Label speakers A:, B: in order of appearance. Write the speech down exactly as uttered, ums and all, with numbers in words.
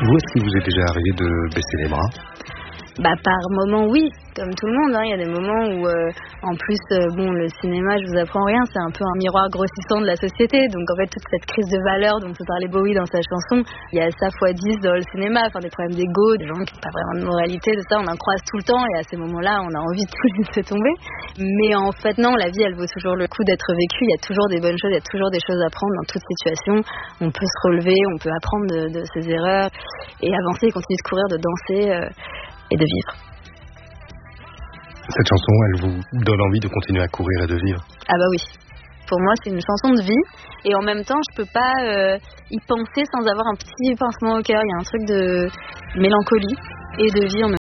A: Vous, est-ce qu'il vous est déjà arrivé de baisser les bras ?
B: Bah par moments oui, comme tout le monde, hein. Il y a des moments où euh, en plus euh, bon le cinéma, je vous apprends rien, c'est un peu un miroir grossissant de la société, donc en fait toute cette crise de valeur dont peut parler Bowie dans sa chanson, il y a ça fois dix dans le cinéma, enfin des problèmes d'ego, des gens qui n'ont pas vraiment de moralité, de ça on en croise tout le temps et à ces moments-là on a envie de tout laisser tomber, mais en fait non, la vie elle vaut toujours le coup d'être vécue, il y a toujours des bonnes choses, il y a toujours des choses à prendre dans toute situation, on peut se relever, on peut apprendre de, de ses erreurs et avancer, continuer de courir, de danser euh, et de vivre.
A: Cette chanson, elle vous donne envie de continuer à courir et de vivre ?
B: Ah bah oui. Pour moi, c'est une chanson de vie. Et en même temps, je peux pas euh, y penser sans avoir un petit pincement au cœur. Il y a un truc de mélancolie et de vie en même temps.